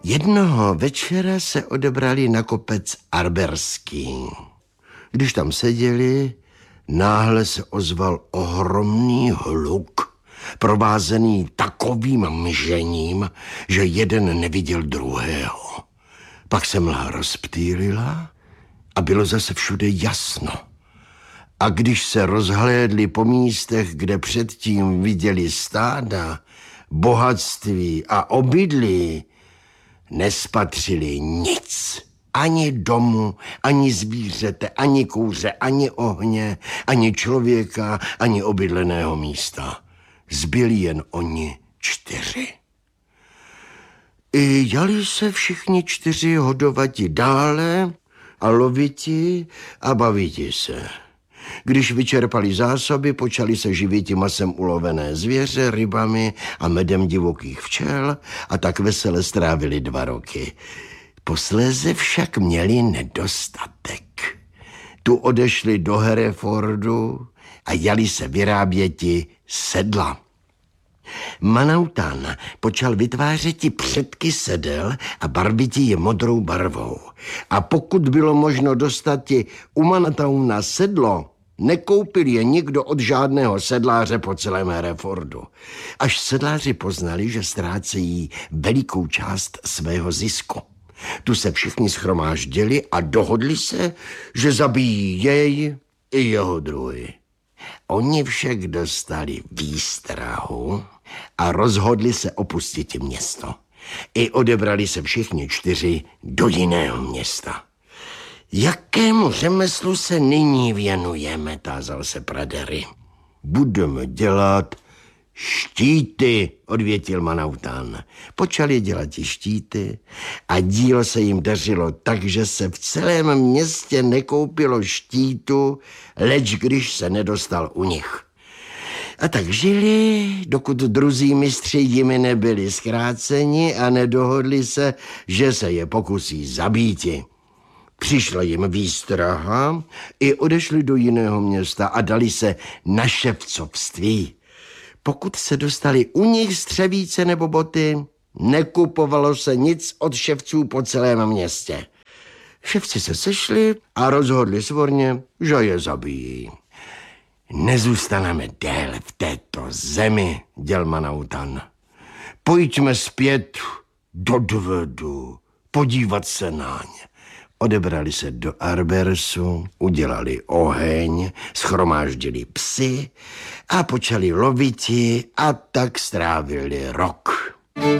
Jednoho večera se odebrali na kopec Arberský. Když tam seděli, náhle se ozval ohromný hluk, provázený takovým mžením, že jeden neviděl druhého. Pak se mlha rozptýlila a bylo zase všude jasno. A když se rozhlédli po místech, kde předtím viděli stáda, bohatství a obydlí, nespatřili nic. Ani domu, ani zvířete, ani kouře, ani ohně, ani člověka, ani obydleného místa. Zbyli jen oni 4. I jali se všichni 4 hodovati dále a loviti a baviti se. Když vyčerpali zásoby, počali se živiti masem ulovené zvěře, rybami a medem divokých včel a tak vesele strávili 2 roky. Posléze však měli nedostatek. Tu odešli do Herefordu a jali se vyráběti sedla. Manautan počal vytvářeti předky sedel a barviti je modrou barvou. A pokud bylo možno dostati u Manatauna sedlo, nekoupil je nikdo od žádného sedláře po celém Herefordu. Až sedláři poznali, že ztrácejí velikou část svého zisku. Tu se všichni shromáždili a dohodli se, že zabijí jej i jeho druhy. Oni však dostali výstrahu a rozhodli se opustit město. I odebrali se všichni 4 do jiného města. Jakému řemeslu se nyní věnujeme, tázal se Pradery. Budeme dělat štíty, odvětil Manautan. Počali dělat štíty a dílo se jim dařilo tak, že se v celém městě nekoupilo štítu, leč když se nedostal u nich. A tak žili, dokud druzí mistři jimi nebyli zkráceni a nedohodli se, že se je pokusí zabíti. Přišla jim výstraha, i odešli do jiného města a dali se na ševcovství. Pokud se dostali u nich střevíce nebo boty, nekupovalo se nic od ševců po celém městě. Ševci se sešli a rozhodli svorně, že je zabijí. Nezůstaneme déle v této zemi, děl Manautan. Pojďme zpět do Dvedu, podívat se na ně. Odebrali se do Arbersu, udělali oheň, shromáždili psy a počali loviti a tak strávili rok.